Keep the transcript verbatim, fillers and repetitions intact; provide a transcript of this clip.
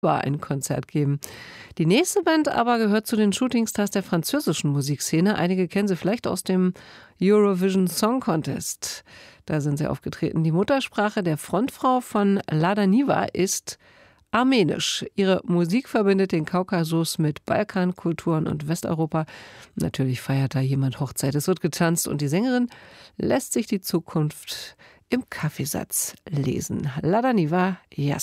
ein Konzert geben. Die nächste Band aber gehört zu den Shootingstars der französischen Musikszene. Einige kennen sie vielleicht aus dem Eurovision Song Contest. Da sind sie aufgetreten. Die Muttersprache der Frontfrau von Lada Niva ist Armenisch. Ihre Musik verbindet den Kaukasus mit Balkankulturen und Westeuropa. Natürlich feiert da jemand Hochzeit. Es wird getanzt und die Sängerin lässt sich die Zukunft im Kaffeesatz lesen. Lada Niva, Yas.